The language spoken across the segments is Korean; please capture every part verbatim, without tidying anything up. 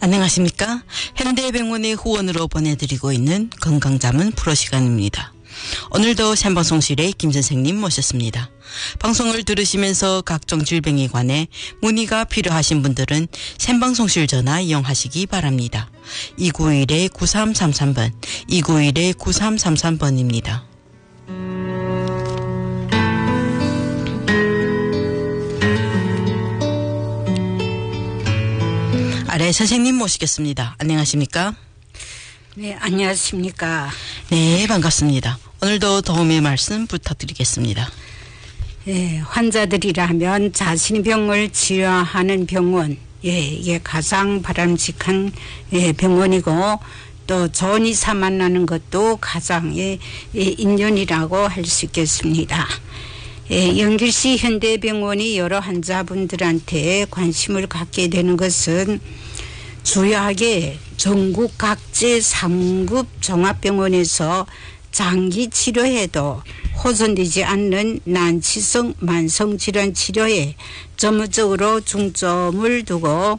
안녕하십니까? 현대병원의 후원으로 보내드리고 있는 건강자문 프로 시간입니다. 오늘도 생방송실에 김 선생님 모셨습니다. 방송을 들으시면서 각종 질병에 관해 문의가 필요하신 분들은 생방송실 전화 이용하시기 바랍니다. 이구일 구삼삼삼 번, 이구일 구삼삼삼 번입니다. 아래 선생님 모시겠습니다. 안녕하십니까? 네, 안녕하십니까? 네, 반갑습니다. 오늘도 도움의 말씀 부탁드리겠습니다. 예, 환자들이라면 자신의 병을 치료하는 병원, 예, 이게 가장 바람직한 예, 병원이고 또 좋은 의사 만나는 것도 가장 예, 예, 인연이라고 할 수 있겠습니다. 예, 연길시 현대병원이 여러 환자분들한테 관심을 갖게 되는 것은 주요하게 전국 각지 삼 급 종합병원에서 장기 치료에도 호전되지 않는 난치성 만성질환 치료에 전문적으로 중점을 두고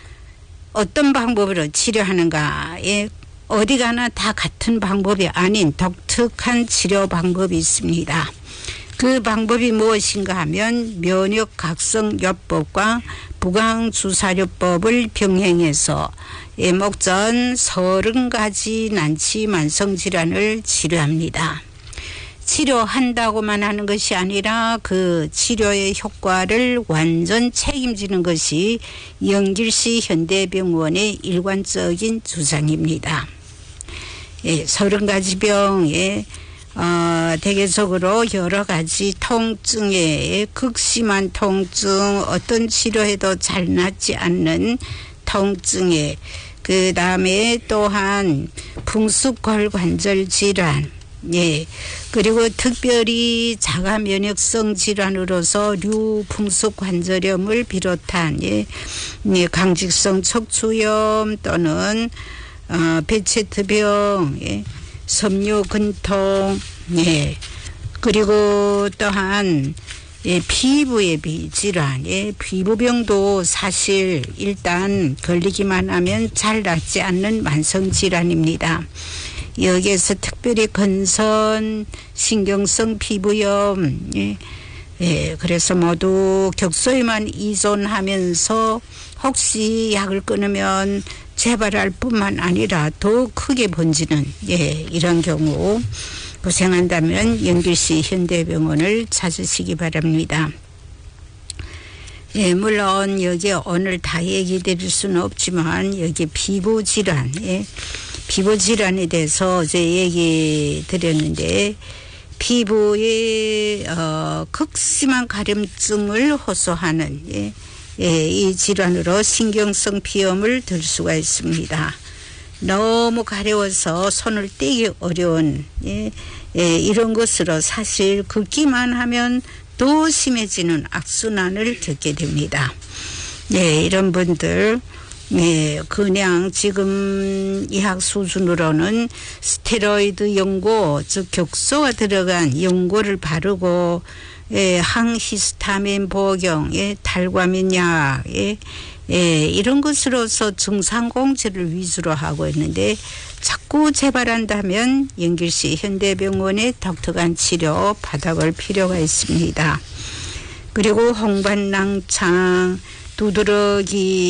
어떤 방법으로 치료하는가에 어디 가나 다 같은 방법이 아닌 독특한 치료 방법이 있습니다. 그 방법이 무엇인가 하면 면역각성요법과 부강주사요법을 병행해서 예목전 서른 가지 난치 만성질환을 치료합니다. 치료한다고만 하는 것이 아니라 그 치료의 효과를 완전 책임지는 것이 연길시 현대병원의 일관적인 주장입니다. 예, 서른 가지 병에 어, 대개적으로 여러 가지 통증에 극심한 통증, 어떤 치료해도 잘 낫지 않는 통증에 그 다음에 또한 풍수골관절 질환, 예, 그리고 특별히 자가 면역성 질환으로서 류풍수관절염을 비롯한 예, 예, 강직성 척추염 또는 어, 베체트병, 예, 섬유근통, 예, 그리고 또한 예, 피부의 비질환, 예, 피부병도 사실 일단 걸리기만 하면 잘 낫지 않는 만성질환입니다. 여기에서 특별히 건선, 신경성 피부염, 예, 예, 그래서 모두 격소에만 의존하면서 혹시 약을 끊으면 재발할 뿐만 아니라 더 크게 번지는 예, 이런 경우 고생한다면 연길시 현대병원을 찾으시기 바랍니다. 예, 물론 여기 오늘 다 얘기 드릴 수는 없지만 여기 피부 질환, 예, 피부 질환에 대해서 어제 얘기 드렸는데 피부에 어, 극심한 가려움을 호소하는 예, 예, 이 질환으로 신경성 비염을 들 수가 있습니다. 너무 가려워서 손을 떼기 어려운 예, 예, 이런 것으로 사실 긁기만 하면 더 심해지는 악순환을 겪게 됩니다. 예, 이런 분들 예, 그냥 지금 의학 수준으로는 스테로이드 연고, 즉 격소가 들어간 연고를 바르고 예, 항히스타민 복용, 예, 탈과민 약, 예, 예, 이런 것으로서 증상 공제를 위주로 하고 있는데 자꾸 재발한다면 연길시 현대병원의 독특한 치료 받아볼 필요가 있습니다. 그리고 홍반낭창, 두드러기